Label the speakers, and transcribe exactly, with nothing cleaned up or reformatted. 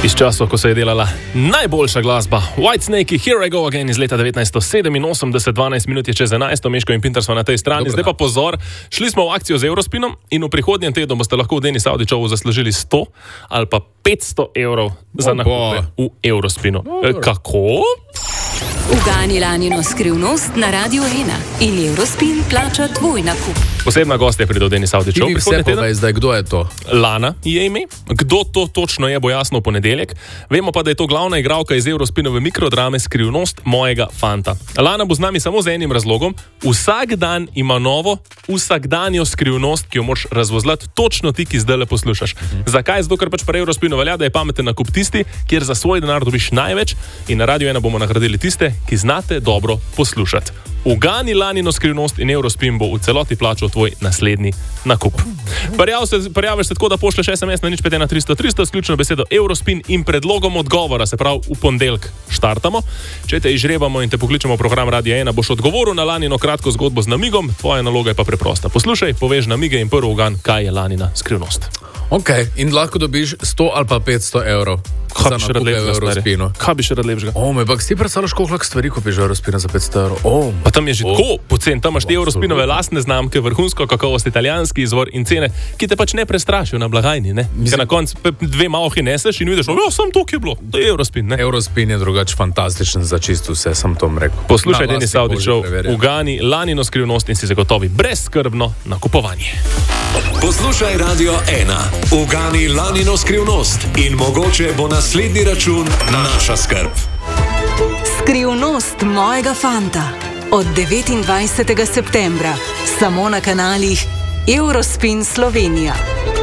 Speaker 1: Iz časov, ko se je delala najboljša glasba Whitesnake, Here I Go Again iz leta devetnajststo sedeminosemdeset, dvanajst minut je čez enajst, Meško in Pintar smo na tej strani. Dobro, zdaj pa pozor, šli smo v akcijo z Eurospinom in v prihodnjem tednu boste lahko v Denis Avdićevu zaslužili sto ali pa petsto evrov za nakupe v Eurospinu. E, kako?
Speaker 2: Ugani Lanino skrivnost na Radio ena in Eurospin plača tvoj nakup.
Speaker 1: Posebna gostja pride v Denis Avdićev.
Speaker 3: Ti vse povej zdaj, kdo je to?
Speaker 1: Lana je ime. Kdo to točno je, bo jasno v ponedeljek. Vemo pa, da je to glavna igralka iz Eurospinove mikrodrame Skrivnost mojega fanta. Lana bo z nami samo z enim razlogom. Vsak dan ima novo, vsakdanjo skrivnost, ki jo moraš razvozlati točno ti, ki zdaj le poslušaš. Mhm. Zakaj? Zato, ker pač pri Eurospinu velja, da je pameten nakup tisti, kjer za svoj denar dobiš največ, in na Radio ena bomo nagradili tiste, ki znate dobro poslušati. Ugani Lanino skrivnost in Eurospin bo v celoti plačal tvoj naslednji nakup. Prijav se, prijaviš se tako, da pošleš es em es na nič pet ena tristo tristo, sključno besedo Eurospin in predlogom odgovora, se pravi v ponedeljek štartamo. Če te izžrebamo in te pokličemo v program Radio ena, boš odgovoril na Lanino kratko zgodbo z namigom, tvoja naloga je pa preprosta. Poslušaj, poveš namige in prvi ugan, kaj je Lanina skrivnost.
Speaker 3: Ok, in lahko dobiš sto ali pa petsto evrov.
Speaker 1: Kaj bi še rad lepšega? Kaj bi še rad lepšega?
Speaker 3: O, me pa si predstavljaš, koliko lahko stvari kupiš v Eurospinu za petsto evrov. Oh,
Speaker 1: pa tam je že oh. tako pocen, tam imaš te Eurospinove lastne znamke, vrhunsko kakovost, italijanski izvor in cene, ki te pač ne prestrašijo na blagajni, ne? Mislim, na koncu dve malhi neseš in vidiš, ja, sam to, ki je bilo, to je Eurospin, ne?
Speaker 3: Eurospin je drugač fantastičen za čisto vse, sem tom rekel.
Speaker 1: Poslušaj Denis Avdićev, ugani Lanino skrivnost in si zagotovi brezskrbno nakupovanje.
Speaker 4: Poslušaj Radio ena, ugani Lanino skrivnost in mogoče bo naslednji račun naša skrb.
Speaker 2: Skrivnost mojega fanta od devetindvajsetega septembra samo na kanalih Eurospin Slovenija.